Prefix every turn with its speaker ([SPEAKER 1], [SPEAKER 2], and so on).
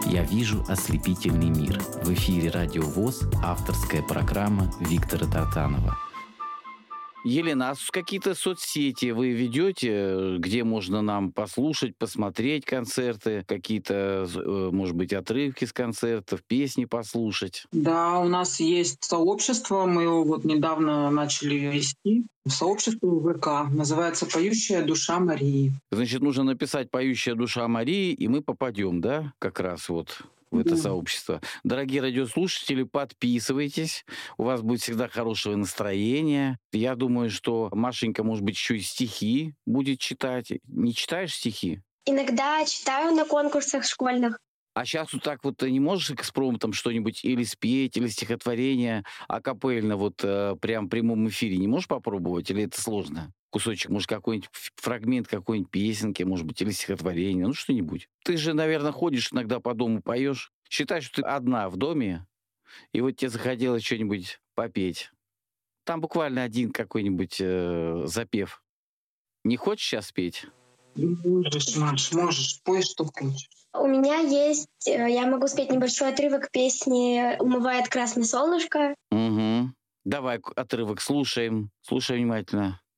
[SPEAKER 1] «Я вижу ослепительный мир». В эфире «Радио ВОС» авторская программа Виктора Тартанова. Елена, а какие-то соцсети вы ведете, где можно нам послушать, посмотреть концерты, какие-то, может быть, отрывки с концертов, песни послушать?
[SPEAKER 2] Да, у нас есть сообщество, мы его вот недавно начали вести. Сообщество ВК, называется «Поющая душа Марии».
[SPEAKER 1] Значит, нужно написать «Поющая душа Марии», и мы попадем, да, как раз вот в это сообщество. Дорогие радиослушатели, подписывайтесь. У вас будет всегда хорошее настроение. Я думаю, что Машенька, может быть, еще и стихи будет читать. Не читаешь стихи?
[SPEAKER 3] Иногда читаю на конкурсах школьных.
[SPEAKER 1] А сейчас вот так вот ты не можешь экспромтом что-нибудь или спеть, или стихотворение акапельно, вот прям в прямом эфире не можешь попробовать? Или это сложно? Кусочек, может, какой-нибудь фрагмент какой-нибудь песенки, может быть, или стихотворение, ну что-нибудь. Ты же, наверное, ходишь иногда по дому, поешь. Считай, что ты одна в доме, и вот тебе захотелось что-нибудь попеть. Там буквально один какой-нибудь запев. Не хочешь сейчас петь?
[SPEAKER 2] Можешь, Маш, можешь, пой, что хочешь.
[SPEAKER 3] У меня есть, я могу спеть небольшой отрывок песни «Умывает красное солнышко».
[SPEAKER 1] Угу. Давай отрывок слушаем. Слушай внимательно.